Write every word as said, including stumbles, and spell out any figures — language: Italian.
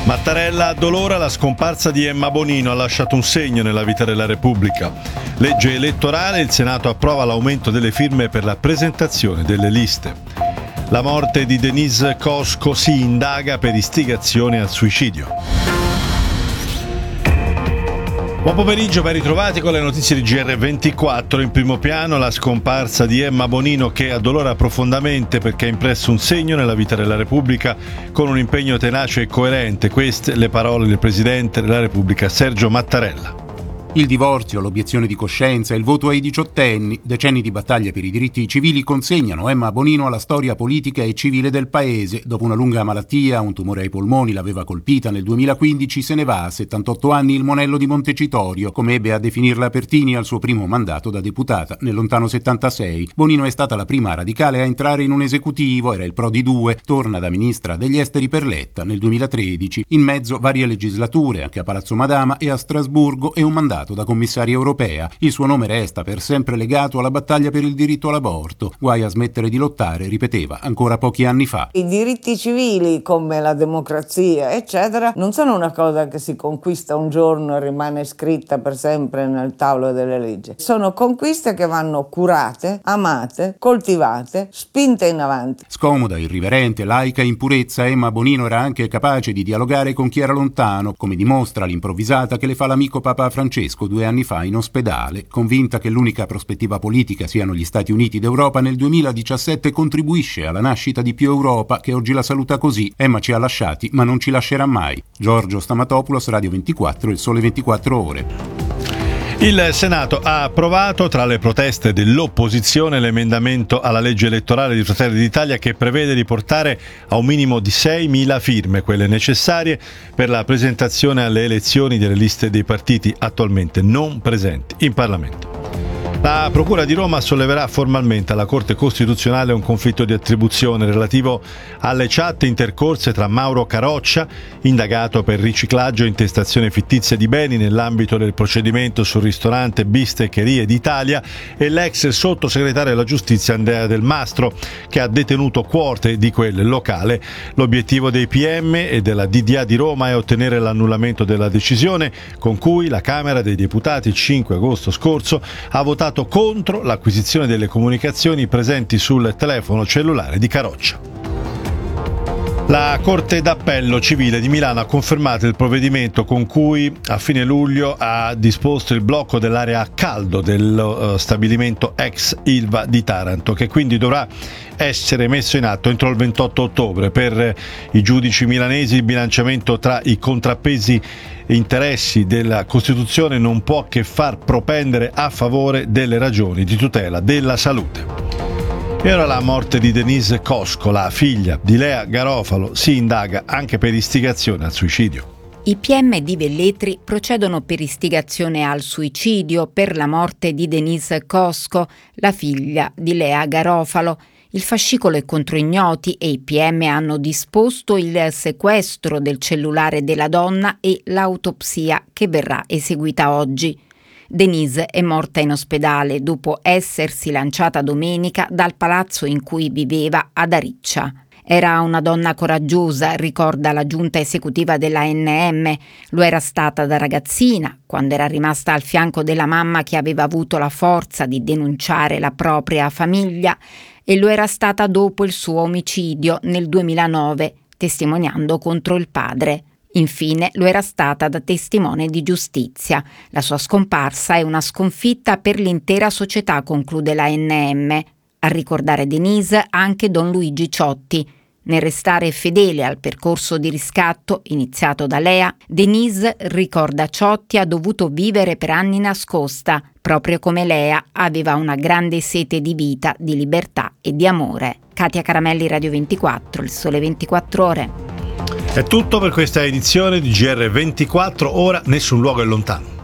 Mattarella addolora la scomparsa di Emma Bonino, ha lasciato un segno nella vita della Repubblica. Legge elettorale, il Senato approva l'aumento delle firme per la presentazione delle liste. La morte di Denise Cosco, si indaga per istigazione al suicidio. Buon pomeriggio, ben ritrovati con le notizie di G R ventiquattro. In primo piano la scomparsa di Emma Bonino, che addolora profondamente perché ha impresso un segno nella vita della Repubblica con un impegno tenace e coerente. Queste le parole del Presidente della Repubblica Sergio Mattarella. Il divorzio, l'obiezione di coscienza e il voto ai diciottenni, decenni di battaglia per i diritti civili, consegnano Emma Bonino alla storia politica e civile del paese. Dopo una lunga malattia, un tumore ai polmoni l'aveva colpita nel duemilaquindici, se ne va a settantotto anni il monello di Montecitorio, come ebbe a definirla Pertini al suo primo mandato da deputata nel lontano settantasei. Bonino è stata la prima radicale a entrare in un esecutivo, era il Prodi due, torna da ministra degli esteri per Letta nel duemilatredici, in mezzo varie legislature, anche a Palazzo Madama e a Strasburgo, e un mandato da commissaria europea. Il suo nome resta per sempre legato alla battaglia per il diritto all'aborto. Guai a smettere di lottare, ripeteva ancora pochi anni fa. I diritti civili, come la democrazia, eccetera, non sono una cosa che si conquista un giorno e rimane scritta per sempre nel tavolo delle leggi. Sono conquiste che vanno curate, amate, coltivate, spinte in avanti. Scomoda, irriverente, laica in purezza, Emma Bonino era anche capace di dialogare con chi era lontano, come dimostra l'improvvisata che le fa l'amico Papa Francesco due anni fa in ospedale. Convinta che l'unica prospettiva politica siano gli Stati Uniti d'Europa, nel duemiladiciassette contribuisce alla nascita di Più Europa, che oggi la saluta così: Emma ci ha lasciati ma non ci lascerà mai. Giorgio Stamatopoulos, Radio ventiquattro, Il Sole ventiquattro Ore. Il Senato ha approvato, tra le proteste dell'opposizione, l'emendamento alla legge elettorale di Fratelli d'Italia che prevede di portare a un minimo di seimila firme, quelle necessarie per la presentazione alle elezioni delle liste dei partiti attualmente non presenti in Parlamento. La Procura di Roma solleverà formalmente alla Corte Costituzionale un conflitto di attribuzione relativo alle chat intercorse tra Mauro Caroccia, indagato per riciclaggio e intestazione fittizia di beni nell'ambito del procedimento sul ristorante Bisteccherie d'Italia, e l'ex sottosegretario della Giustizia Andrea Del Mastro, che ha detenuto quote di quel locale. L'obiettivo dei P M e della D D A di Roma è ottenere l'annullamento della decisione con cui la Camera dei Deputati il cinque agosto scorso ha votato contro l'acquisizione delle comunicazioni presenti sul telefono cellulare di Caroccia. La Corte d'Appello Civile di Milano ha confermato il provvedimento con cui a fine luglio ha disposto il blocco dell'area a caldo dello uh, stabilimento ex Ilva di Taranto, che quindi dovrà essere messo in atto entro il ventotto ottobre. Per i giudici milanesi il bilanciamento tra i contrappesi e interessi della Costituzione non può che far propendere a favore delle ragioni di tutela della salute. E ora la morte di Denise Cosco, la figlia di Lea Garofalo, si indaga anche per istigazione al suicidio. I P M di Velletri procedono per istigazione al suicidio per la morte di Denise Cosco, la figlia di Lea Garofalo. Il fascicolo è contro ignoti e i P M hanno disposto il sequestro del cellulare della donna e l'autopsia che verrà eseguita oggi. Denise è morta in ospedale dopo essersi lanciata domenica dal palazzo in cui viveva ad Ariccia. Era una donna coraggiosa, ricorda la giunta esecutiva della A N M. Lo era stata da ragazzina, quando era rimasta al fianco della mamma che aveva avuto la forza di denunciare la propria famiglia, e lo era stata dopo il suo omicidio nel duemilanove, testimoniando contro il padre. Infine lo era stata da testimone di giustizia. La sua scomparsa è una sconfitta per l'intera società, conclude la A N M. A ricordare Denise anche Don Luigi Ciotti. Nel restare fedele al percorso di riscatto iniziato da Lea, Denise, ricorda Ciotti, ha dovuto vivere per anni nascosta. Proprio come Lea, aveva una grande sete di vita, di libertà e di amore. Katia Caramelli, Radio ventiquattro, Il Sole ventiquattro Ore. È tutto per questa edizione di G R ventiquattro, ora nessun luogo è lontano.